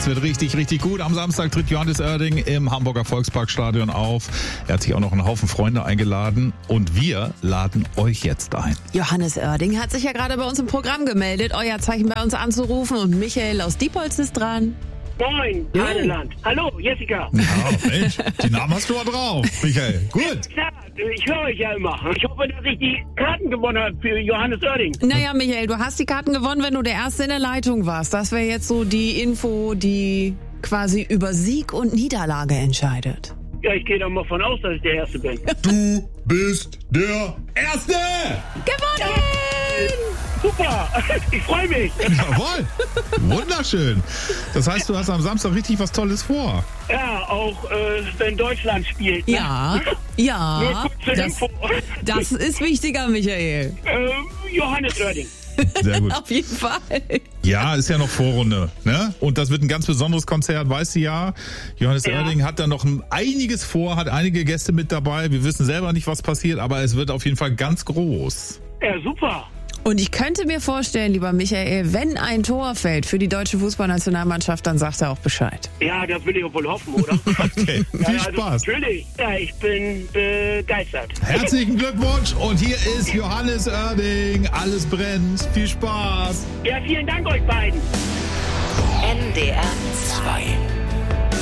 wird richtig, richtig gut. Am Samstag tritt Johannes Oerding im Hamburger Volksparkstadion auf. Er hat sich auch noch einen Haufen Freunde eingeladen und wir laden euch jetzt ein. Johannes Oerding hat sich ja gerade bei uns im Programm gemeldet, euer Zeichen bei uns anzurufen und Michael aus Diepholz ist dran. Moin, Heideland. Hallo, Jessica. Ja, Mensch, die Namen hast du ja drauf, Michael. Gut. Klar, ich höre euch ja immer. Ich hoffe, dass ich die Karten gewonnen habe für Johannes Oerding. Naja, Michael, du hast die Karten gewonnen, wenn du der Erste in der Leitung warst. Das wäre jetzt so die Info, die quasi über Sieg und Niederlage entscheidet. Ja, ich gehe doch mal von aus, dass ich der Erste bin. Du bist der Erste! Gewonnen! Super, ich freue mich. Jawohl, wunderschön. Das heißt, du hast am Samstag richtig was Tolles vor. Ja, auch wenn Deutschland spielt. Ne? Ja, Nur ja, kurz zur Info. das ist wichtiger, Michael. Johannes Oerding. Sehr gut. Auf jeden Fall. Ja, ist ja noch Vorrunde, ne? Und das wird ein ganz besonderes Konzert, weißt du ja. Johannes Oerding hat da noch einiges vor, hat einige Gäste mit dabei. Wir wissen selber nicht, was passiert, aber es wird auf jeden Fall ganz groß. Ja, super. Und ich könnte mir vorstellen, lieber Michael, wenn ein Tor fällt für die deutsche Fußballnationalmannschaft, dann sagt er auch Bescheid. Ja, das will ich auch wohl hoffen, oder? Okay, viel Spaß. Natürlich. Ja, ich bin begeistert. Herzlichen Glückwunsch und hier ist Johannes Oerding. Alles brennt. Viel Spaß. Ja, vielen Dank euch beiden. NDR 2